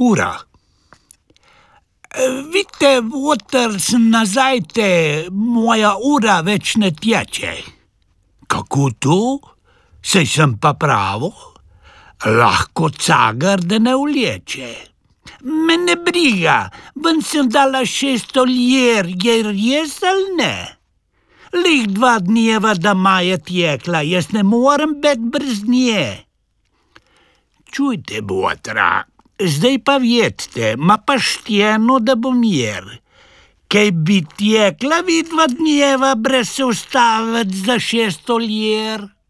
ura. Vidite, Voter, nazaj te moja ura več ne teče. Kako to? Saj sem pa pravo. Lahko cagar, da ne vleče. Me ne briga, ven sem dala 600 lir, je res ali ne? Lih 2 dneva, da maja tekla, jaz ne morem biti brez nje. Čujte, Botra, zdaj pa vedite, ma pa štjeno, da bom jer. Kaj bi tekla vi 2 dneva brez se ustaviti za 600 lir?